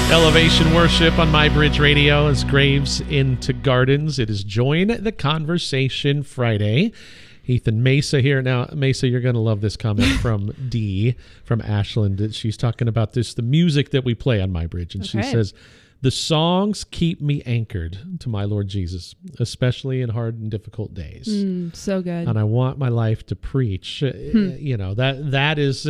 Elevation Worship on My Bridge Radio as Graves into Gardens. It is Join the Conversation Friday. Ethan Mesa here. Now, Mesa, you're going to love this comment from Dee from Ashland. She's talking about the music that we play on My Bridge. And she says, the songs keep me anchored to my Lord Jesus, especially in hard and difficult days. So good. And I want my life to preach. You know, that is...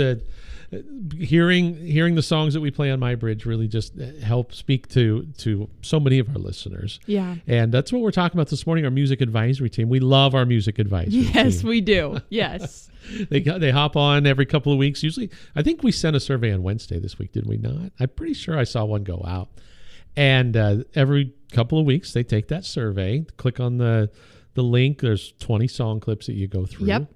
Hearing the songs that we play on My Bridge really just help speak to so many of our listeners. Yeah. And that's what we're talking about this morning, our music advisory team. We love our music advisory team. Yes, we do. Yes. They hop on every couple of weeks. Usually, I think we sent a survey on Wednesday this week, did we not? I'm pretty sure I saw one go out. And every couple of weeks, they take that survey, click on the link. There's 20 song clips that you go through. Yep.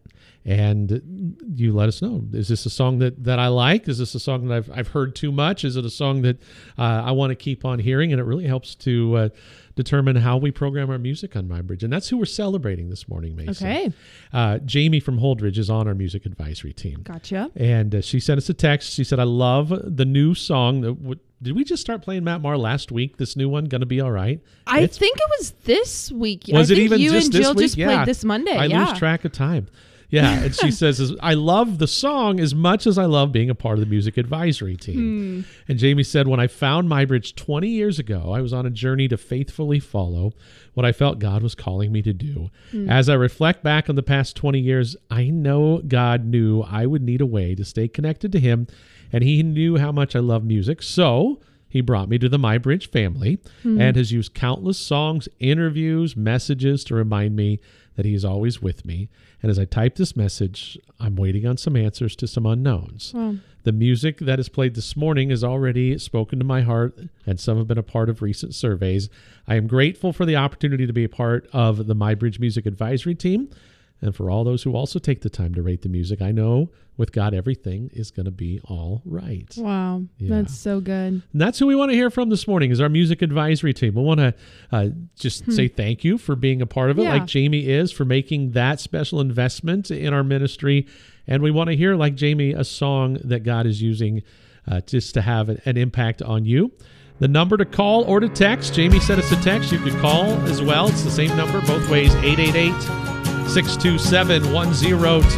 And you let us know, is this a song that I like? Is this a song that I've heard too much? Is it a song that I want to keep on hearing? And it really helps to determine how we program our music on My Bridge. And that's who we're celebrating this morning, Mason. Okay. Jamie from Holdridge is on our music advisory team. Gotcha. And she sent us a text. She said, I love the new song. Did we just start playing Matt Maher last week? This new one, Gonna Be All Right? I think it was this week. Was I it think even you just and this Jill week? just played this Monday. I lose track of time. Yeah, and she says, I love the song as much as I love being a part of the music advisory team. And Jamie said, when I found My Bridge 20 years ago, I was on a journey to faithfully follow what I felt God was calling me to do. As I reflect back on the past 20 years, I know God knew I would need a way to stay connected to Him, and He knew how much I love music. So He brought me to the My Bridge family and has used countless songs, interviews, messages to remind me that He is always with me. And as I type this message, I'm waiting on some answers to some unknowns. Wow. The music that is played this morning has already spoken to my heart, and some have been a part of recent surveys. I am grateful for the opportunity to be a part of the My Bridge Music Advisory Team, and for all those who also take the time to rate the music. I know with God, everything is going to be all right. Wow. Yeah. That's so good. And that's who we want to hear from this morning is our music advisory team. We want to just say thank you for being a part of it, like Jamie is, for making that special investment in our ministry. And we want to hear, like Jamie, a song that God is using just to have an impact on you. The number to call or to text, Jamie sent us a text. You could call as well. It's the same number, both ways,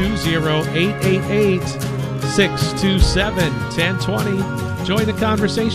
888-627-1020, 888-627-1020. Join the conversation.